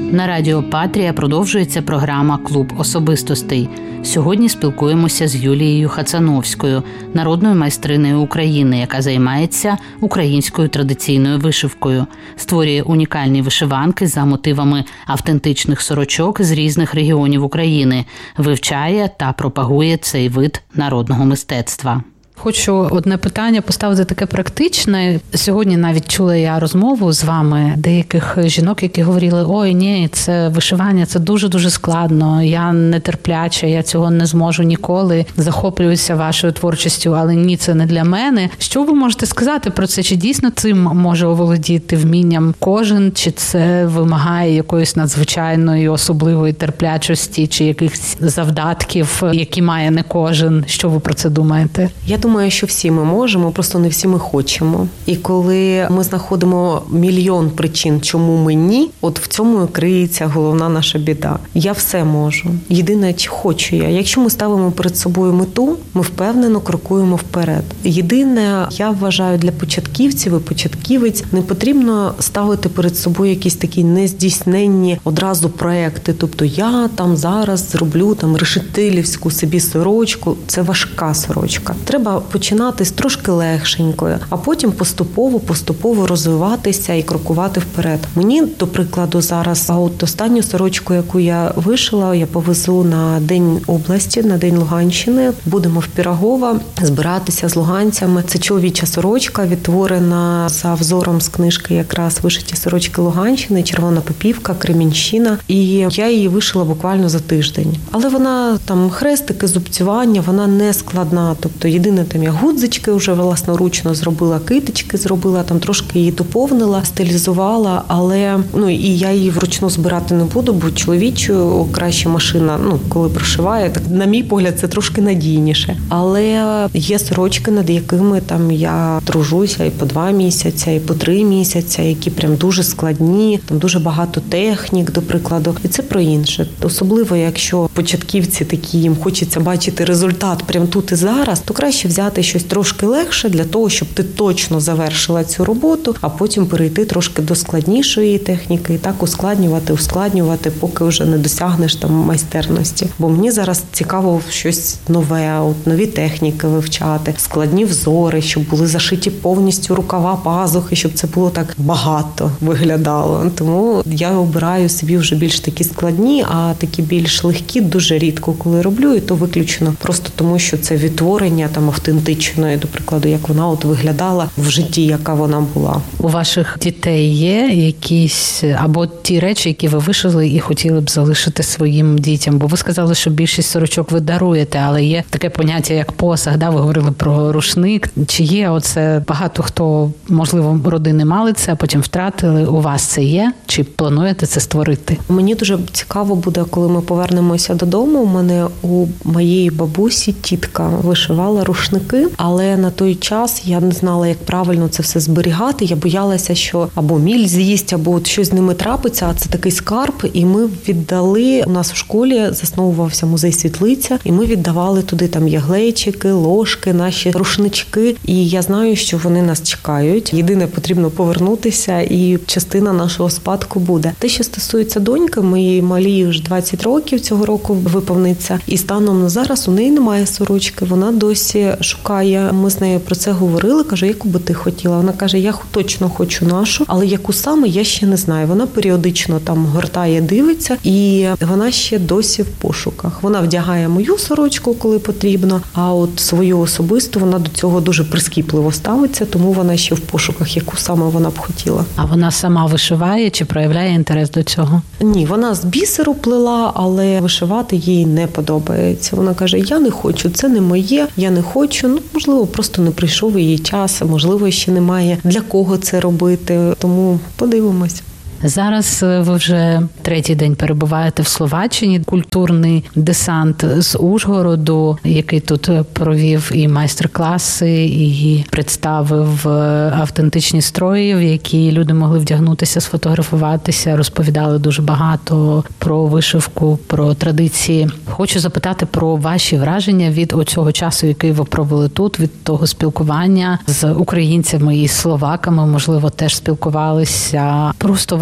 На Радіо Патрія продовжується програма «Клуб особистостей». Сьогодні спілкуємося з Юлією Хацановською, народною майстринею України, яка займається українською традиційною вишивкою, створює унікальні вишиванки за мотивами автентичних сорочок з різних регіонів України, вивчає та пропагує цей вид народного мистецтва. Хочу одне питання поставити таке практичне. Сьогодні навіть чула я розмову з вами деяких жінок, які говорили: ой, ні, це вишивання, це дуже-дуже складно, я нетерпляча, я цього не зможу ніколи, захоплююся вашою творчістю, але ні, це не для мене. Що ви можете сказати про це? Чи дійсно цим може оволодіти вмінням кожен, чи це вимагає якоїсь надзвичайної особливої терплячості, чи якихось завдатків, які має не кожен? Що ви про це думаєте? Я думаю, що всі ми можемо, просто не всі ми хочемо. І коли ми знаходимо мільйон причин, чому ми ні, от в цьому криється головна наша біда. Я все можу. Єдине, чи хочу я. Якщо ми ставимо перед собою мету, ми впевнено крокуємо вперед. Єдине, я вважаю, для початківців і початківець не потрібно ставити перед собою якісь такі нездійсненні одразу проекти. Тобто я там зараз зроблю решетилівську собі сорочку. Це важка сорочка. Треба починати з трошки легшенькою, а потім поступово розвиватися і крокувати вперед. Мені, до прикладу, зараз останню сорочку, яку я вишила, я повезу на День області, на День Луганщини. Будемо в Пірогово збиратися з луганцями. Це чоловіча сорочка, відтворена за взором з книжки якраз «Вишиті сорочки Луганщини», Червона Попівка, Кремінщина. І я її вишила буквально за тиждень. Але вона хрестики, зубцювання, вона не складна. Тобто єдине, я гудзички вже власноручно зробила, китички зробила, трошки її доповнила, стилізувала, але і я її вручну збирати не буду, бо чоловічу краще машина, коли прошиває, так на мій погляд, це трошки надійніше. Але є сорочки, над якими я тружуся і по 2 місяці, і по 3 місяці, які прям дуже складні, там дуже багато технік, до прикладу. І це про інше. Особливо, якщо початківці такі, їм хочеться бачити результат прямо тут і зараз, то краще взяти щось трошки легше для того, щоб ти точно завершила цю роботу, а потім перейти трошки до складнішої техніки і так ускладнювати, поки вже не досягнеш майстерності. Бо мені зараз цікаво щось нове, нові техніки вивчати, складні взори, щоб були зашиті повністю рукава, пазухи, щоб це було так багато виглядало. Тому я обираю собі вже більш такі складні, а такі більш легкі дуже рідко коли роблю, і то виключно просто тому, що це відтворення автентичної, до прикладу, як вона виглядала в житті, яка вона була. У ваших дітей є якісь або ті речі, які ви вишили і хотіли б залишити своїм дітям? Бо ви сказали, що більшість сорочок ви даруєте, але є таке поняття, як посаг, ви говорили про рушник. Чи є оце? Багато хто, можливо, родини мали це, а потім втратили. У вас це є? Чи плануєте це створити? Мені дуже цікаво буде, коли ми повернемося додому. У мене у моєї бабусі тітка вишивала рушники, але на той час я не знала, як правильно це все зберігати. Я боялася, що або міль з'їсть, або щось з ними трапиться, а це такий скарб. І ми віддали, у нас в школі засновувався музей Світлиця, і ми віддавали туди яглейчики, ложки, наші рушнички. І я знаю, що вони нас чекають. Єдине, потрібно повернутися, і частина нашого спадку буде. Те, що стосується доньки, моїй малій вже 20 років цього року виповниться. І станом на зараз у неї немає сорочки. Вона досі шукає. Ми з нею про це говорили. Каже, яку би ти хотіла? Вона каже, я точно хочу нашу, але яку саме, я ще не знаю. Вона періодично гортає, дивиться, і вона ще досі в пошуках. Вона вдягає мою сорочку, коли потрібно, а от свою особисту вона до цього дуже прискіпливо ставиться, тому вона ще в пошуках, яку саме вона б хотіла. А вона сама вишиває чи проявляє інтерес до цього? Ні, вона з бісеру плела, але вишивати їй не подобається. Вона каже, я не хочу, це не моє, я не хочу. Можливо, просто не прийшов її час, можливо, ще немає для кого це робити. Тому подивимось. Зараз ви вже 3-й день перебуваєте в Словаччині. Культурний десант з Ужгороду, який тут провів і майстер-класи, і представив автентичні строї, в які люди могли вдягнутися, сфотографуватися, розповідали дуже багато про вишивку, про традиції. Хочу запитати про ваші враження від оцього часу, який ви провели тут, від того спілкування з українцями і словаками, можливо, теж спілкувалися. Просто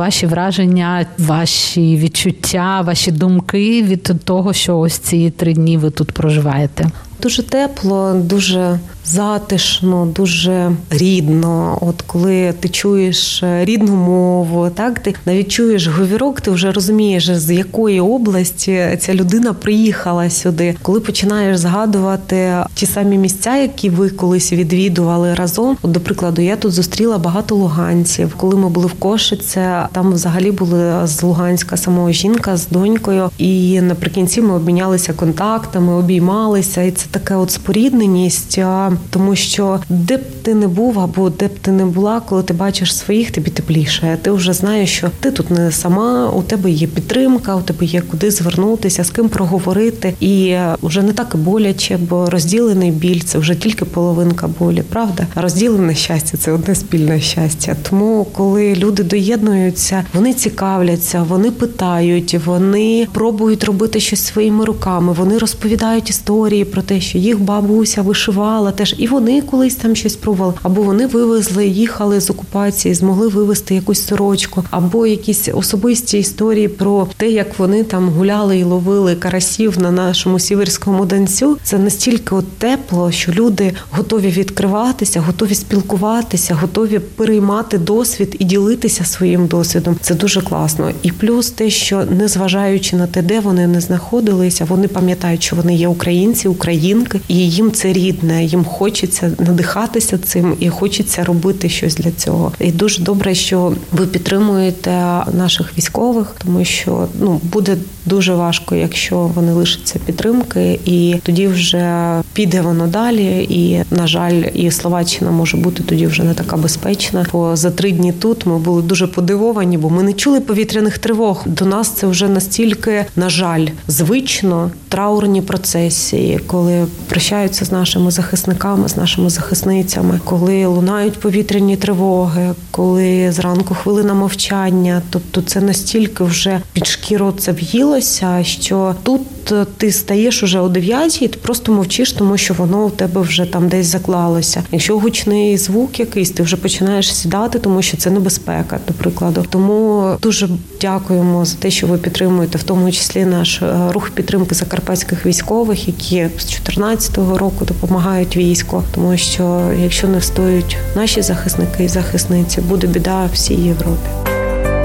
ваші враження, ваші відчуття, ваші думки від того, що ось ці 3 дні ви тут проживаєте? Дуже тепло, дуже затишно, дуже рідно. От коли ти чуєш рідну мову, так, ти навіть чуєш говірок, ти вже розумієш, з якої області ця людина приїхала сюди. Коли починаєш згадувати ті самі місця, які ви колись відвідували разом. От, до прикладу, я тут зустріла багато луганців. Коли ми були в Кошиці, там взагалі були з Луганська самого жінка з донькою. І наприкінці ми обмінялися контактами, обіймалися. І це така от спорідненість, тому що де б ти не був або де б ти не була, коли ти бачиш своїх, тобі тепліше. Ти вже знаєш, що ти тут не сама, у тебе є підтримка, у тебе є куди звернутися, з ким проговорити. І вже не так і боляче, бо розділений біль – це вже тільки половинка болі, правда? А розділене щастя – це одне спільне щастя. Тому, коли люди доєднуються, вони цікавляться, вони питають, вони пробують робити щось своїми руками, вони розповідають історії про те, що їх бабуся вишивала теж, і вони колись там щось пробували. Або вони вивезли, їхали з окупації, змогли вивезти якусь сорочку, або якісь особисті історії про те, як вони там гуляли і ловили карасів на нашому сіверському Донцю. Це настільки от тепло, що люди готові відкриватися, готові спілкуватися, готові переймати досвід і ділитися своїм досвідом. Це дуже класно. І плюс те, що незважаючи на те, де вони не знаходилися, вони пам'ятають, що вони є українці, українки, і їм це рідне, їм хочеться надихатися цим і хочеться робити щось для цього. І дуже добре, що ви підтримуєте наших військових, тому що буде дуже важко, якщо вони лишаться підтримки, і тоді вже піде воно далі, і, на жаль, і Словаччина може бути тоді вже не така безпечна. Бо за 3 дні тут ми були дуже подивовані, бо ми не чули повітряних тривог. До нас це вже настільки, на жаль, звично, траурні процесії, коли прощаються з нашими захисниками, з нашими захисницями, коли лунають повітряні тривоги, коли зранку хвилина мовчання. Тобто це настільки вже під шкіру це в'їлося, що тут ти стаєш уже о 9-й, і ти просто мовчиш, тому що воно у тебе вже там десь заклалося. Якщо гучний звук якийсь, ти вже починаєш сідати, тому що це небезпека, до прикладу. Тому дуже дякуємо за те, що ви підтримуєте, в тому числі наш рух підтримки закарпатських військових, які з 2014 року допомагають війську, тому що якщо не встоять наші захисники і захисниці, буде біда всій Європі.